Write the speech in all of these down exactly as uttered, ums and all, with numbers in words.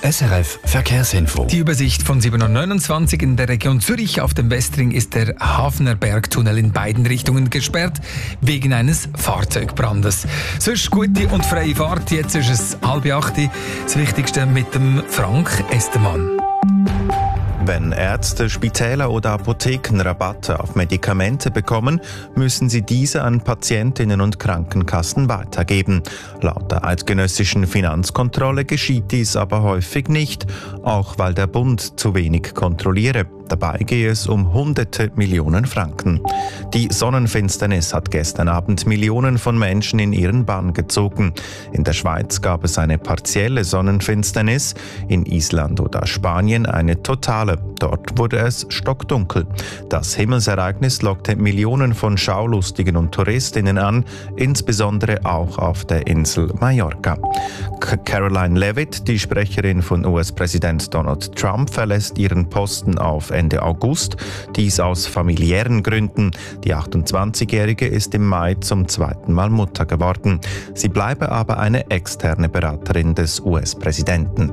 S R F Verkehrsinfo. Die Übersicht von sieben Uhr neunundzwanzig in der Region Zürich. Auf dem Westring ist der Hafner Bergtunnel in beiden Richtungen gesperrt, wegen eines Fahrzeugbrandes. Sonst gute und freie Fahrt. Jetzt ist es halb acht. Das Wichtigste mit dem Frank Estermann. Wenn Ärzte, Spitäler oder Apotheken Rabatte auf Medikamente bekommen, müssen sie diese an Patientinnen und Krankenkassen weitergeben. Laut der eidgenössischen Finanzkontrolle geschieht dies aber häufig nicht, auch weil der Bund zu wenig kontrolliere. Dabei gehe es um hunderte Millionen Franken. Die Sonnenfinsternis hat gestern Abend Millionen von Menschen in ihren Bann gezogen. In der Schweiz gab es eine partielle Sonnenfinsternis, in Island oder Spanien eine totale. Dort wurde es stockdunkel. Das Himmelsereignis lockte Millionen von Schaulustigen und Touristinnen an, insbesondere auch auf der Insel Mallorca. K- Caroline Levitt, die Sprecherin von U S-Präsident Donald Trump, verlässt ihren Posten auf Ende August, dies aus familiären Gründen. Die achtundzwanzigjährige ist im Mai zum zweiten Mal Mutter geworden. Sie bleibe aber eine externe Beraterin des U S-Präsidenten.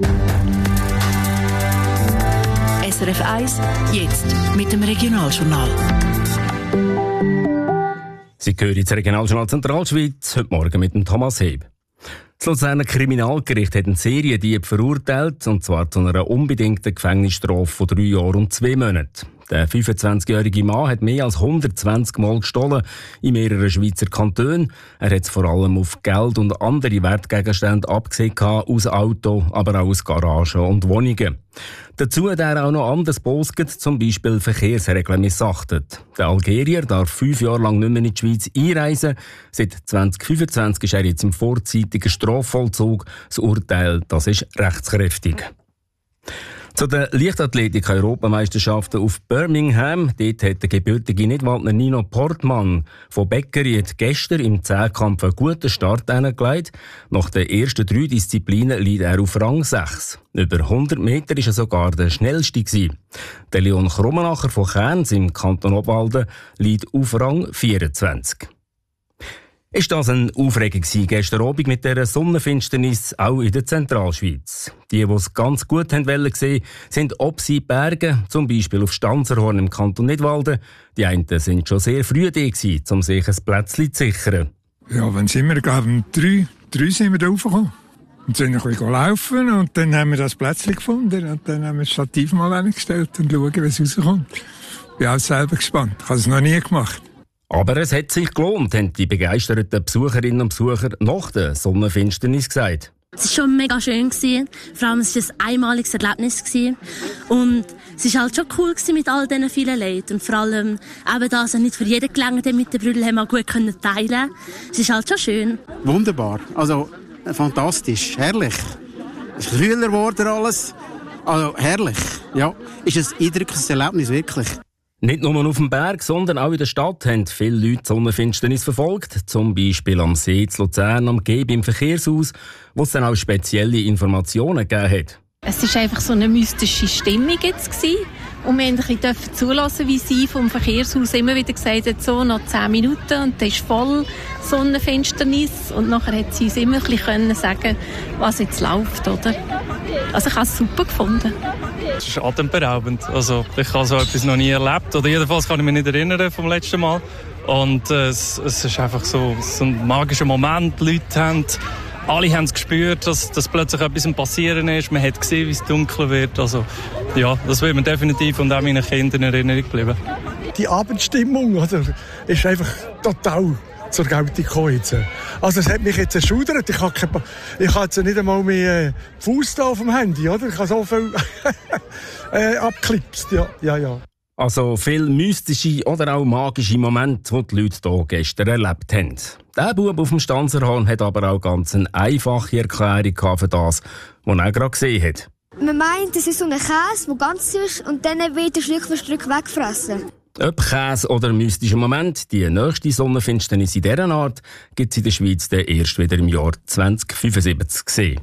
S R F eins, jetzt mit dem Regionaljournal. Sie hören das Regionaljournal Zentralschweiz, heute Morgen mit dem Thomas Heb. Das Luzerner Kriminalgericht hat einen Seriendieb verurteilt, und zwar zu einer unbedingten Gefängnisstrafe von drei Jahren und zwei Monaten. Der fünfundzwanzigjährige Mann hat mehr als hundertzwanzig Mal gestohlen in mehreren Schweizer Kantonen. Er hat es vor allem auf Geld und andere Wertgegenstände abgesehen, aus Auto, aber auch aus Garagen und Wohnungen. Dazu hat er auch noch anderes bosget, zum Beispiel Verkehrsregeln missachtet. Der Algerier darf fünf Jahre lang nicht mehr in die Schweiz einreisen. Seit zweitausendfünfundzwanzig ist er jetzt im vorzeitigen Strafvollzug. Das Urteil, das ist rechtskräftig. Zu den Leichtathletik-Europameisterschaften auf Birmingham. Dort hat der gebürtige Nidwaldner Nino Portmann von Beccari gestern im Zehnkampf einen guten Start hingelegt. Nach den ersten drei Disziplinen liegt er auf Rang sechs. Über hundert Meter war er sogar der schnellste gewesen. Der Leon Krummenacher von Kerns im Kanton Obwalden liegt auf Rang vierundzwanzig. Ist das eine Aufregung gestern Abend mit dieser Sonnenfinsternis auch in der Zentralschweiz? Die, die es ganz gut haben wollen sehen, sind Obsi Berge, zum Beispiel auf Stanzerhorn im Kanton Nidwalden. Die einen sind schon sehr früh da gewesen, um sich ein Plätzchen zu sichern. Ja, wann sind wir? Um drei, drei sind wir da raufgekommen. Und sind ein bisschen laufen und dann haben wir das Plätzchen gefunden und dann haben wir das Stativ mal hingestellt und schauen, wie es rauskommt. Ich bin auch selber gespannt. Ich habe es noch nie gemacht. Aber es hat sich gelohnt, haben die begeisterten Besucherinnen und Besucher nach der Sonnenfinsternis gesagt. Es war schon mega schön. Vor allem war es ein einmaliges Erlebnis. Und es war halt schon cool mit all diesen vielen Leuten. Und vor allem eben das, nicht für jeden gelangt mit den Brüdern, haben wir gut teilen. Es ist halt schon schön. Wunderbar. Also fantastisch. Herrlich. Es ist kühler geworden alles. Also herrlich. Ja, ist ein eindrückliches Erlebnis, wirklich. Nicht nur auf dem Berg, sondern auch in der Stadt haben viele Leute die Sonnenfinsternis verfolgt. Zum Beispiel am See zu Luzern, am Geb im Verkehrshaus, wo es dann auch spezielle Informationen gegeben hat. Es war einfach so eine mystische Stimmung jetzt gewesen. Und wir durften ein bisschen zulassen, wie sie vom Verkehrshaus immer wieder gesagt hat, so noch zehn Minuten und dann ist voll Sonnenfinsternis. Und nachher hat sie uns immer ein bisschen sagen, was jetzt läuft, oder? Also ich habe es super gefunden. Es ist atemberaubend. Also ich habe so etwas noch nie erlebt. Oder jedenfalls kann ich mich nicht erinnern vom letzten Mal. Und äh, es, es ist einfach so, so ein magischer Moment. Die Leute haben, alle haben es gespürt, dass, dass plötzlich etwas passieren ist. Man hat gesehen, wie es dunkler wird. Also ja, das wird mir definitiv und auch meinen Kindern in Erinnerung bleiben. Die Abendstimmung, oder, ist einfach total zur Geltung gekommen jetzt. Also es hat mich jetzt erschudert. Ich habe keine, ich habe jetzt nicht einmal mehr Fuß da auf dem Handy, oder? Ich habe so viel äh, abgeklipst, ja, ja, ja. Also viele mystische oder auch magische Momente, die die Leute hier gestern erlebt haben. Der Bub auf dem Stanzerhorn hat aber auch ganz eine einfache Erklärung für das, was er gerade gesehen hat. Man meint, es ist so ein Käse, der ganz ist und dann wird er Stück für Stück weggefressen. Ob Käse oder mystischer Moment, die nächste Sonnenfinsternis in dieser Art gibt es in der Schweiz dann erst wieder im Jahr zweitausendfünfundsiebzig gesehen.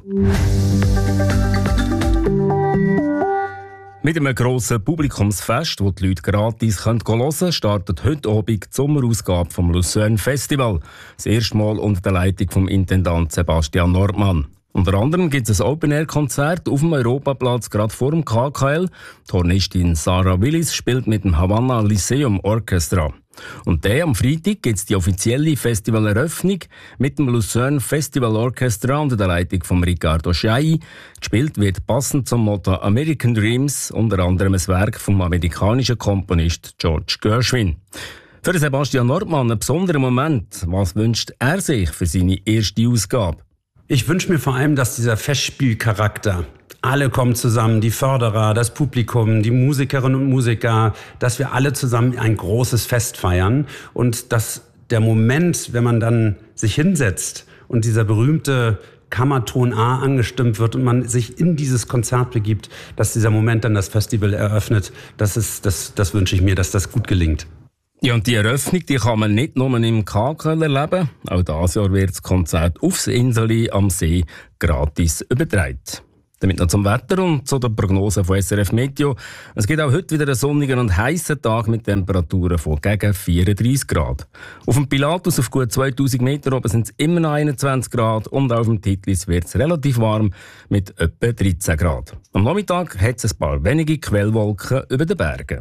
Mit einem grossen Publikumsfest, wo die Leute gratis hören können, startet heute Abend die Sommerausgabe vom Lucerne Festival. Das erste Mal unter der Leitung vom Intendant Sebastian Nordmann. Unter anderem gibt es ein Open-Air-Konzert auf dem Europaplatz, gerade vor dem K K L. Die Hornistin Sarah Willis spielt mit dem Havana Lyceum Orchestra. Und dann, am Freitag gibt es die offizielle Festivaleröffnung mit dem Lucerne Festival Orchestra unter der Leitung von Riccardo Schei. Gespielt wird passend zum Motto American Dreams unter anderem ein Werk vom amerikanischen Komponist George Gershwin. Für Sebastian Nordmann ein besonderer Moment. Was wünscht er sich für seine erste Ausgabe? Ich wünsche mir vor allem, dass dieser Festspielcharakter, alle kommen zusammen, die Förderer, das Publikum, die Musikerinnen und Musiker, dass wir alle zusammen ein großes Fest feiern und dass der Moment, wenn man dann sich hinsetzt und dieser berühmte Kammerton A angestimmt wird und man sich in dieses Konzert begibt, dass dieser Moment dann das Festival eröffnet, das ist, das, das wünsche ich mir, dass das gut gelingt. Ja, und die Eröffnung, die kann man nicht nur im K K L erleben. Auch dieses Jahr wird das Konzert aufs Inseli am See gratis übertragen. Damit noch zum Wetter und zu der Prognose von S R F Meteo. Es gibt auch heute wieder einen sonnigen und heißen Tag mit Temperaturen von gegen vierunddreissig Grad. Auf dem Pilatus auf gut zweitausend Meter oben sind es immer noch einundzwanzig Grad und auf dem Titlis wird es relativ warm mit etwa dreizehn Grad. Am Nachmittag hat es ein paar wenige Quellwolken über den Bergen.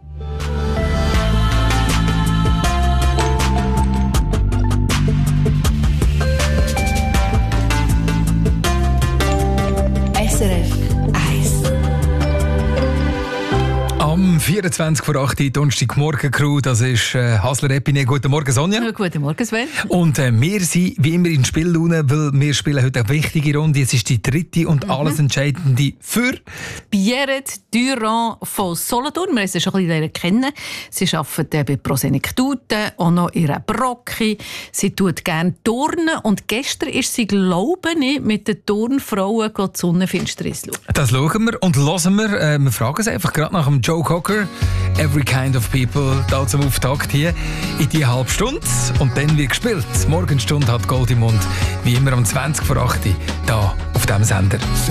Am vierundzwanzig vor acht Uhr, Donnerstagmorgen-Crew, das ist äh, Hasler Epine. Guten Morgen, Sonja. Ja, guten Morgen, Sven. Und äh, wir sind wie immer in Spiellaune, weil wir spielen heute eine wichtige Runde. Es ist die dritte und mhm. alles Entscheidende für Pierrette Durand von Solothurn. Wir haben sie schon ein bisschen kennen. Sie arbeitet bei Prosenektute, auch noch in einer Brocke. Sie tut gerne turnen und gestern ist sie, glaube ich, mit den Turnfrauen die Sonnenfinsternis schauen. Das schauen wir und hören wir. Äh, wir fragen sie einfach gerade nach dem Joe Cocker, Every Kind of People, da zum Auftakt hier in die halbe Stunde. Und dann wird gespielt. Morgenstunde hat Gold im Mund, wie immer um zwanzig vor acht Uhr, da auf diesem Sender.